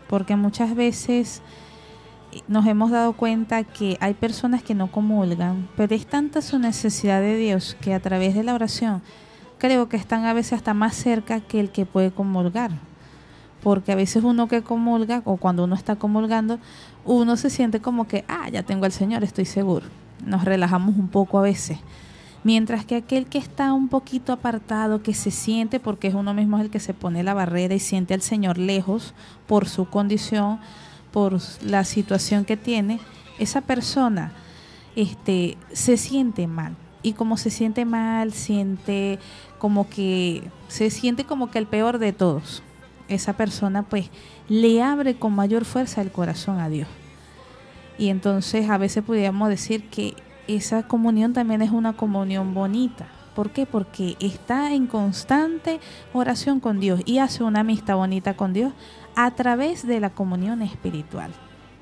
porque muchas veces nos hemos dado cuenta que hay personas que no comulgan, pero es tanta su necesidad de Dios que a través de la oración creo que están a veces hasta más cerca que el que puede comulgar, porque a veces uno que comulga o cuando uno está comulgando, uno se siente como que, ya tengo al Señor, estoy seguro. Nos relajamos un poco a veces. Mientras que aquel que está un poquito apartado, que se siente, porque es uno mismo el que se pone la barrera y siente al Señor lejos por su condición, por la situación que tiene, esa persona se siente mal. Y como se siente mal, se siente como que el peor de todos. Esa persona pues le abre con mayor fuerza el corazón a Dios. Y entonces a veces podríamos decir que esa comunión también es una comunión bonita. ¿Por qué? Porque está en constante oración con Dios y hace una amistad bonita con Dios a través de la comunión espiritual.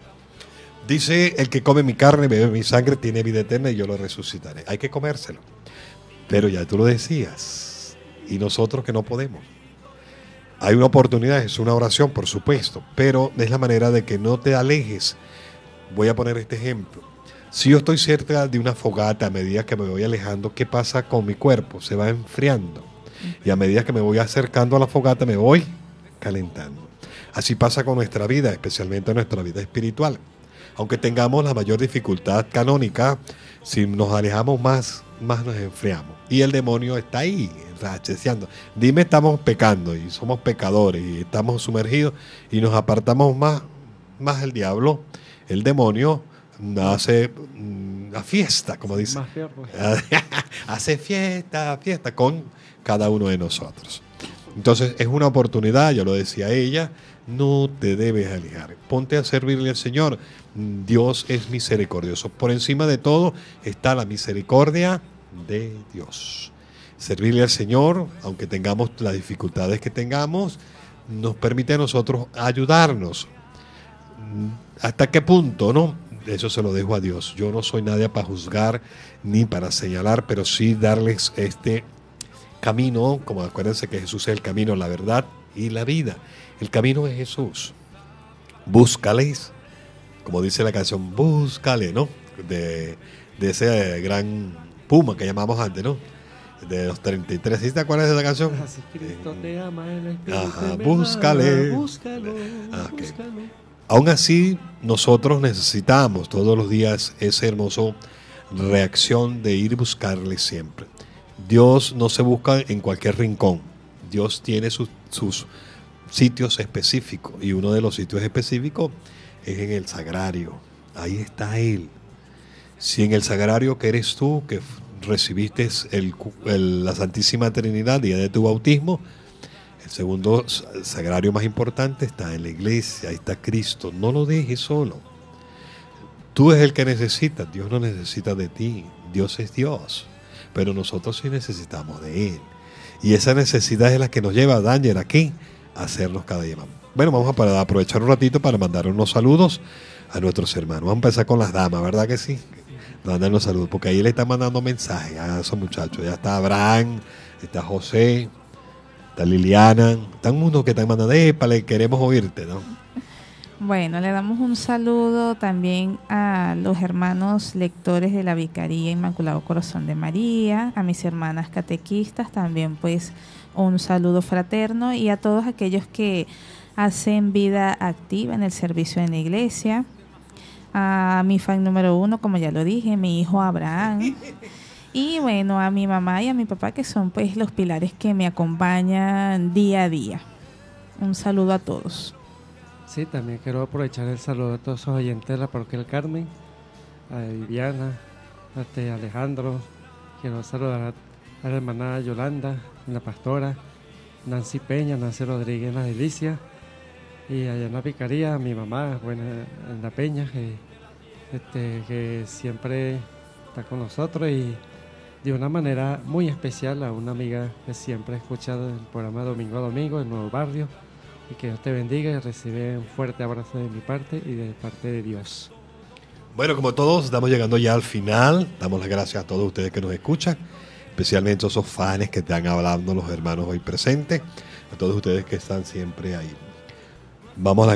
Dice, el que come mi carne y bebe mi sangre tiene vida eterna y yo lo resucitaré. Hay que comérselo. Pero ya tú lo decías. Y nosotros que no podemos. Hay una oportunidad, es una oración, por supuesto. Pero es la manera de que no te alejes. Voy a poner este ejemplo. Si yo estoy cerca de una fogata, a medida que me voy alejando, ¿qué pasa con mi cuerpo? Se va enfriando. Y a medida que me voy acercando a la fogata, me voy calentando. Así pasa con nuestra vida, especialmente nuestra vida espiritual. Aunque tengamos la mayor dificultad canónica, si nos alejamos más nos enfriamos. Y el demonio está ahí, racheseando. Dime, estamos pecando y somos pecadores y estamos sumergidos y nos apartamos más el diablo, el demonio, hace la fiesta, como dice. Hace fiesta con cada uno de nosotros. Entonces es una oportunidad, yo lo decía ella, no te debes alejar. Ponte a servirle al Señor. Dios es misericordioso. Por encima de todo está la misericordia de Dios. Servirle al Señor, aunque tengamos las dificultades que tengamos, nos permite a nosotros ayudarnos. ¿Hasta qué punto, no? Eso se lo dejo a Dios. Yo no soy nadie para juzgar ni para señalar, pero sí darles este camino, como acuérdense que Jesús es el camino, la verdad y la vida. El camino es Jesús. Búscales, como dice la canción, búscale, ¿no? De ese gran Puma que llamamos antes, ¿no? De los 33. ¿Sí te acuerdas de esa canción? Así Cristo te ama, el Espíritu búscale. Búscalo. Aún así, nosotros necesitamos todos los días esa hermosa reacción de ir a buscarle siempre. Dios no se busca en cualquier rincón. Dios tiene sus sitios específicos y uno de los sitios específicos es en el sagrario. Ahí está Él. Si en el sagrario que eres tú, que recibiste la Santísima Trinidad día de tu bautismo, el segundo sagrario más importante está en la iglesia, ahí está Cristo. No lo dejes solo. Tú es el que necesitas, Dios no necesita de ti, Dios es Dios, pero nosotros sí necesitamos de Él. Y esa necesidad es la que nos lleva a Danger aquí a hacernos cada día más. Bueno, vamos a aprovechar un ratito para mandar unos saludos a nuestros hermanos. Vamos a empezar con las damas, ¿verdad que sí? Mandar unos saludos, porque ahí le están mandando mensajes a esos muchachos. Ya está Abraham, está José, está Liliana, están unos que están mandando, le queremos oírte, ¿no? Bueno, le damos un saludo también a los hermanos lectores de la Vicaría Inmaculado Corazón de María, a mis hermanas catequistas, también pues un saludo fraterno y a todos aquellos que hacen vida activa en el servicio en la iglesia, a mi fan número 1, como ya lo dije, mi hijo Abraham, y bueno, a mi mamá y a mi papá, que son pues los pilares que me acompañan día a día. Un saludo a todos. Sí, también quiero aprovechar el saludo a todos los oyentes de la Parroquia del Carmen, a Viviana, a Alejandro. Quiero saludar a la hermana Yolanda, la pastora, Nancy Peña, Nancy Rodríguez, la Delicia, y allá en la Vicaría, a mi mamá, en la Peña, que siempre está con nosotros, y de una manera muy especial a una amiga que siempre ha escuchado el programa Domingo a Domingo, el Nuevo Barrio. Y que Dios te bendiga y recibe un fuerte abrazo de mi parte y de parte de Dios. Bueno, como todos, estamos llegando ya al final. Damos las gracias a todos ustedes que nos escuchan, especialmente a esos fans que están hablando, los hermanos hoy presentes, a todos ustedes que están siempre ahí. Vamos a